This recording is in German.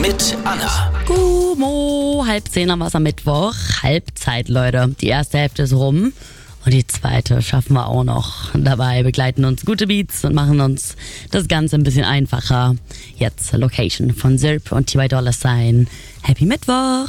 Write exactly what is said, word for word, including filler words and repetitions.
mit Anna. Gumo, halb zehn haben wir es am Mittwoch. Halbzeit, Leute. Die erste Hälfte ist rum. Und die zweite schaffen wir auch noch. Dabei begleiten uns gute Beats und machen uns das Ganze ein bisschen einfacher. Jetzt Location von Zirp und T Y Dolla Sign. Happy Mittwoch!